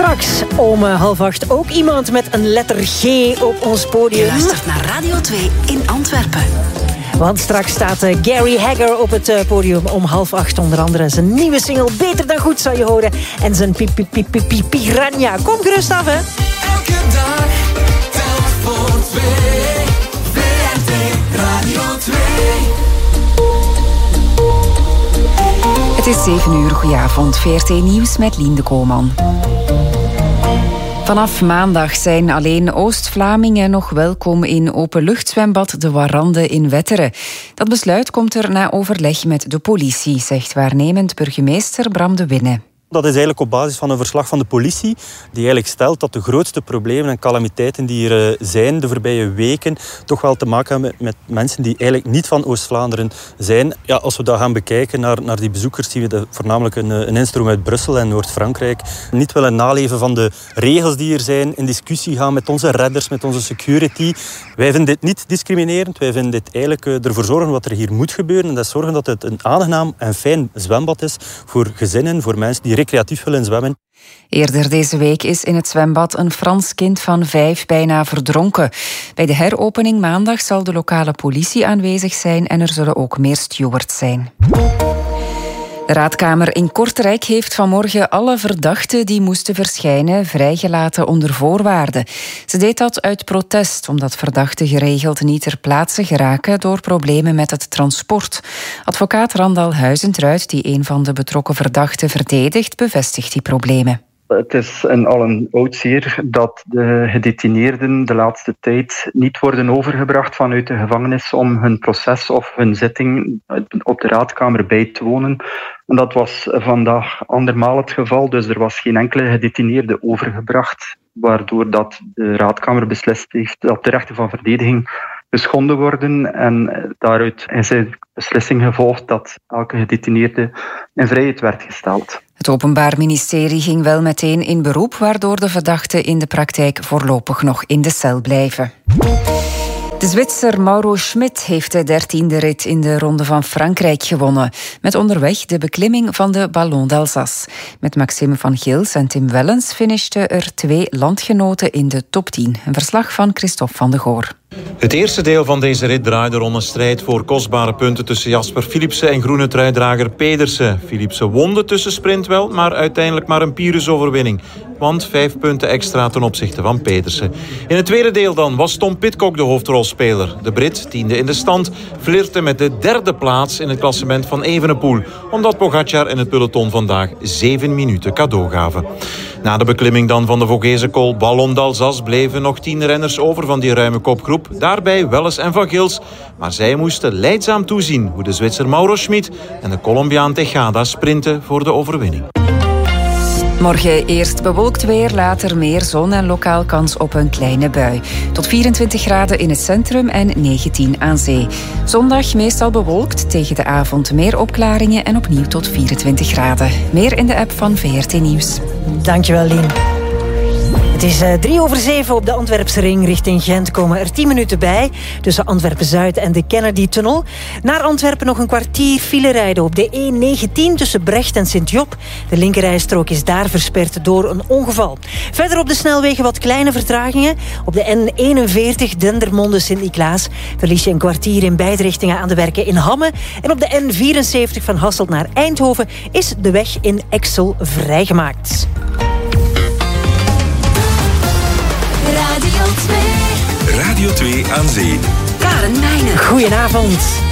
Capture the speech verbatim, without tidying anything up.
Straks om half acht ook iemand met een letter G op ons podium. Je luistert naar Radio twee in Antwerpen. Want straks staat Gary Hagger op het podium om half acht. Onder andere zijn nieuwe single Beter dan Goed zal je horen. En zijn pi pi pi pi pi piranha. Kom gerust af, hè. Elke dag telt voor twee. V R T Radio twee. Het is zeven uur, goedenavond. V R T Nieuws met Lien de Koolman. Vanaf maandag zijn alleen Oost-Vlamingen nog welkom in openluchtzwembad De Warande in Wetteren. Dat besluit komt er na overleg met de politie, zegt waarnemend burgemeester Bram de Winne. Dat is eigenlijk op basis van een verslag van de politie, die eigenlijk stelt dat de grootste problemen en calamiteiten die er zijn de voorbije weken toch wel te maken hebben met mensen die eigenlijk niet van Oost-Vlaanderen zijn. Ja, als we dat gaan bekijken naar, naar die bezoekers, zien we de, voornamelijk een, een instroom uit Brussel en Noord-Frankrijk. Niet willen naleven van de regels die er zijn, in discussie gaan met onze redders, met onze security. Wij vinden dit niet discriminerend. Wij vinden dit eigenlijk uh, ervoor zorgen wat er hier moet gebeuren. En dat is zorgen dat het een aangenaam en fijn zwembad is voor gezinnen, voor mensen die recreatief willen zwemmen. Eerder deze week is in het zwembad een Frans kind van vijf bijna verdronken. Bij de heropening maandag zal de lokale politie aanwezig zijn en er zullen ook meer stewards zijn. De Raadkamer in Kortrijk heeft vanmorgen alle verdachten die moesten verschijnen vrijgelaten onder voorwaarden. Ze deed dat uit protest, omdat verdachten geregeld niet ter plaatse geraken door problemen met het transport. Advocaat Randal Huizentruid, die een van de betrokken verdachten verdedigt, bevestigt die problemen. Het is een, al een oud zeer dat de gedetineerden de laatste tijd niet worden overgebracht vanuit de gevangenis om hun proces of hun zitting op de Raadkamer bij te wonen. En dat was vandaag andermaal het geval, dus er was geen enkele gedetineerde overgebracht, waardoor dat de Raadkamer beslist heeft dat de rechten van verdediging geschonden worden. En daaruit is de beslissing gevolgd dat elke gedetineerde in vrijheid werd gesteld. Het Openbaar Ministerie ging wel meteen in beroep, waardoor de verdachten in de praktijk voorlopig nog in de cel blijven. De Zwitser Mauro Schmid heeft de dertiende rit in de Ronde van Frankrijk gewonnen. Met onderweg de beklimming van de Ballon d'Alsace. Met Maxime van Gils en Tim Wellens finishten er twee landgenoten in de top tien. Een verslag van Christophe van de Goor. Het eerste deel van deze rit draaide rond een strijd voor kostbare punten tussen Jasper Philipsen en groene truidrager Pedersen. Philipsen won de tussensprint wel, maar uiteindelijk maar een Pyrrhus-overwinning. Want vijf punten extra ten opzichte van Pedersen. In het tweede deel dan was Tom Pidcock de hoofdrolspeler. De Brit, tiende in de stand, flirte met de derde plaats in het klassement van Evenepoel. Omdat Pogacar en het peloton vandaag zeven minuten cadeau gaven. Na de beklimming dan van de Vogese Col Ballon d'Alsace bleven nog tien renners over van die ruime kopgroep. Daarbij Welles en Van Gils. Maar zij moesten lijdzaam toezien hoe de Zwitser Mauro Schmid en de Colombiaan Tejada sprinten voor de overwinning. Morgen eerst bewolkt weer, later meer zon en lokaal kans op een kleine bui. Tot vierentwintig graden in het centrum en negentien aan zee. Zondag meestal bewolkt, tegen de avond meer opklaringen en opnieuw tot vierentwintig graden. Meer in de app van V R T Nieuws. Dankjewel, Lien. Het is uh, drie over zeven op de Antwerpse ring. Richting Gent komen er tien minuten bij. Tussen Antwerpen-Zuid en de Kennedy-tunnel. Naar Antwerpen nog een kwartier file rijden op de E negentien tussen Brecht en Sint-Job. De linkerrijstrook is daar versperd door een ongeval. Verder op de snelwegen wat kleine vertragingen. Op de N eenenveertig Dendermonde-Sint-Niklaas verlies je een kwartier in beide richtingen aan de werken in Hamme. En op de N vierenzeventig van Hasselt naar Eindhoven is de weg in Exel vrijgemaakt. Radio twee. Radio twee aan zee. Karen Meijnen. Goedenavond.